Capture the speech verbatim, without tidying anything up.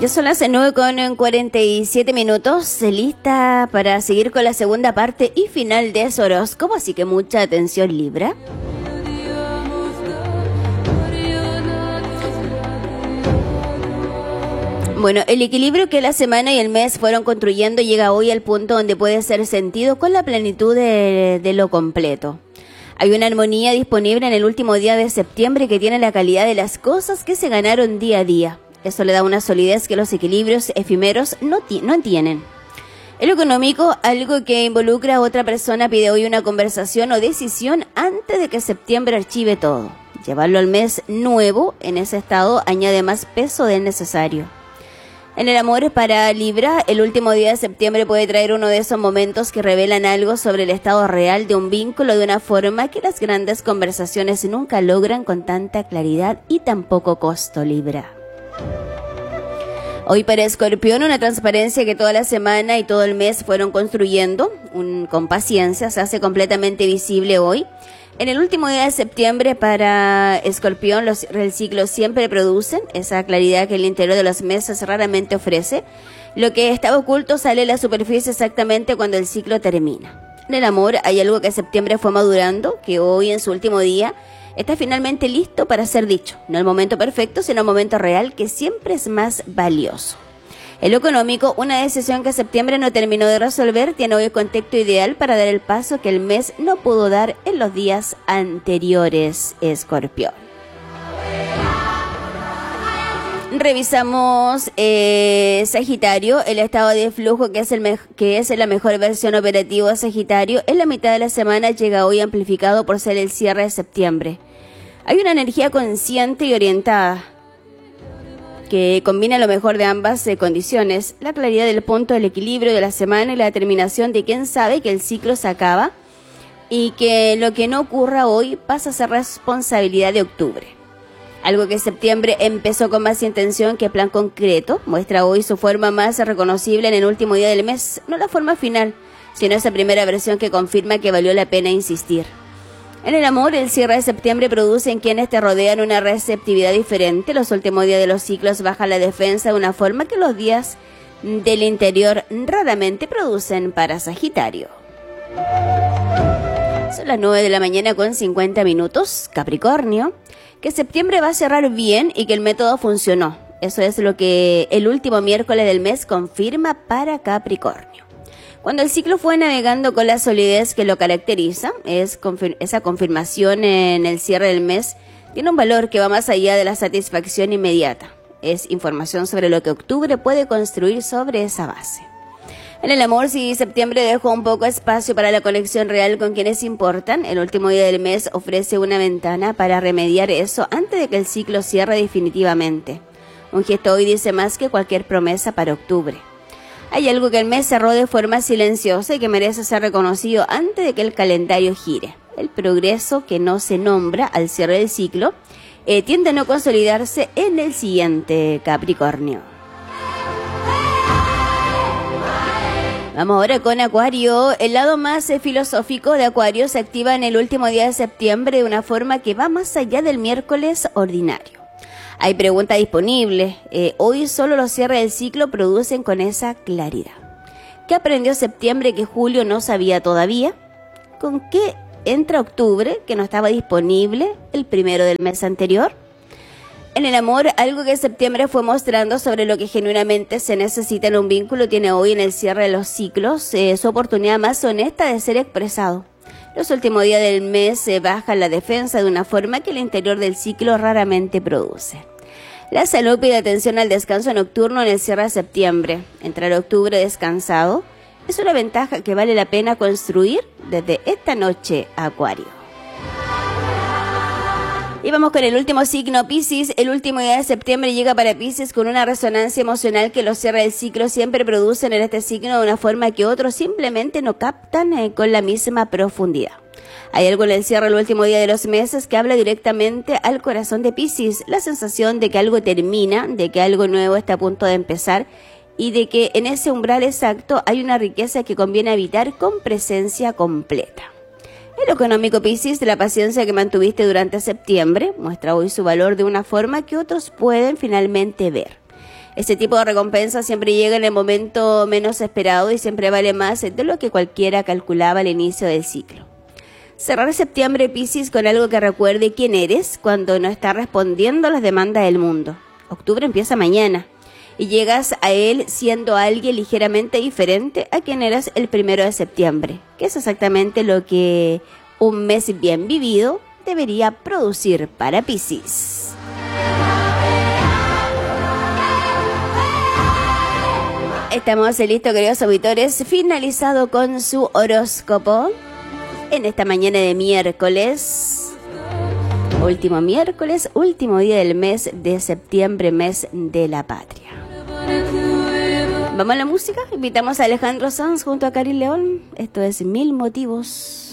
Ya son las nueve con cuarenta y siete minutos, lista para seguir con la segunda parte y final de ese horóscopo, así que mucha atención, Libra. Bueno, el equilibrio que la semana y el mes fueron construyendo llega hoy al punto donde puede ser sentido con la plenitud de, de lo completo. Hay una armonía disponible en el último día de septiembre que tiene la calidad de las cosas que se ganaron día a día. Eso le da una solidez que los equilibrios efímeros no, no tienen. En lo económico, algo que involucra a otra persona pide hoy una conversación o decisión antes de que septiembre archive todo. Llevarlo al mes nuevo en ese estado añade más peso del necesario. En el amor, para Libra, el último día de septiembre puede traer uno de esos momentos que revelan algo sobre el estado real de un vínculo de una forma que las grandes conversaciones nunca logran con tanta claridad y tan poco costo, Libra. Hoy para Escorpión, una transparencia que toda la semana y todo el mes fueron construyendo un, con paciencia, se hace completamente visible hoy. En el último día de septiembre para Escorpión, los, el ciclo siempre producen esa claridad que el interior de los meses raramente ofrece. Lo que estaba oculto sale a la superficie exactamente cuando el ciclo termina. En el amor hay algo que septiembre fue madurando, que hoy en su último día está finalmente listo para ser dicho. No el momento perfecto, sino el momento real, que siempre es más valioso. En lo económico, una decisión que septiembre no terminó de resolver tiene hoy el contexto ideal para dar el paso que el mes no pudo dar en los días anteriores, Escorpión. Revisamos eh, Sagitario, el estado de flujo que es, el que es la mejor versión operativa de Sagitario. En la mitad de la semana llega hoy amplificado por ser el cierre de septiembre. Hay una energía consciente y orientada que combina lo mejor de ambas eh, condiciones, la claridad del punto del equilibrio de la semana y la determinación de quien sabe que el ciclo se acaba y que lo que no ocurra hoy pasa a ser responsabilidad de octubre. Algo que septiembre empezó con más intención que plan concreto, muestra hoy su forma más reconocible en el último día del mes, no la forma final, sino esa primera versión que confirma que valió la pena insistir. En el amor, el cierre de septiembre produce en quienes te rodean una receptividad diferente. Los últimos días de los ciclos bajan la defensa de una forma que los días del interior raramente producen para Sagitario. Son las nueve de la mañana con cincuenta minutos. Capricornio, que septiembre va a cerrar bien y que el método funcionó. Eso es lo que el último miércoles del mes confirma para Capricornio. Cuando el ciclo fue navegando con la solidez que lo caracteriza, es confir- esa confirmación en el cierre del mes tiene un valor que va más allá de la satisfacción inmediata. Es información sobre lo que octubre puede construir sobre esa base. En el amor, si septiembre dejó un poco espacio para la conexión real con quienes importan, el último día del mes ofrece una ventana para remediar eso antes de que el ciclo cierre definitivamente. Un gesto hoy dice más que cualquier promesa para octubre. Hay algo que el mes cerró de forma silenciosa y que merece ser reconocido antes de que el calendario gire. El progreso que no se nombra al cierre del ciclo eh, tiende a no consolidarse en el siguiente, Capricornio. Vamos ahora con Acuario. El lado más eh, filosófico de Acuario se activa en el último día de septiembre de una forma que va más allá del miércoles ordinario. Hay preguntas disponibles. Eh, hoy solo los cierres del ciclo producen con esa claridad. ¿Qué aprendió septiembre que julio no sabía todavía? ¿Con qué entra octubre que no estaba disponible el primero del mes anterior? En el amor, algo que septiembre fue mostrando sobre lo que genuinamente se necesita en un vínculo tiene hoy en el cierre de los ciclos eh, su oportunidad más honesta de ser expresado. Los últimos días del mes se baja la defensa de una forma que el interior del ciclo raramente produce. La salud pide atención al descanso nocturno en el cierre de septiembre. Entrar octubre descansado es una ventaja que vale la pena construir desde esta noche, Acuario. Y vamos con el último signo, Piscis. El último día de septiembre llega para Piscis con una resonancia emocional que los cierres del ciclo siempre producen en este signo de una forma que otros simplemente no captan eh, con la misma profundidad. Hay algo en el cierre del último día de los meses que habla directamente al corazón de Piscis, la sensación de que algo termina, de que algo nuevo está a punto de empezar y de que en ese umbral exacto hay una riqueza que conviene habitar con presencia completa. En lo económico, Piscis, la paciencia que mantuviste durante septiembre muestra hoy su valor de una forma que otros pueden finalmente ver. Ese tipo de recompensa siempre llega en el momento menos esperado y siempre vale más de lo que cualquiera calculaba al inicio del ciclo. Cerrar septiembre, Piscis, con algo que recuerde quién eres cuando no estás respondiendo a las demandas del mundo. Octubre empieza mañana y llegas a él siendo alguien ligeramente diferente a quien eras el primero de septiembre, que es exactamente lo que un mes bien vivido debería producir para Piscis. Estamos listos, queridos auditores, finalizado con su horóscopo en esta mañana de miércoles, último miércoles, último día del mes de septiembre, mes de la patria. Vamos a la música, invitamos a Alejandro Sanz junto a Karin León, esto es Mil Motivos.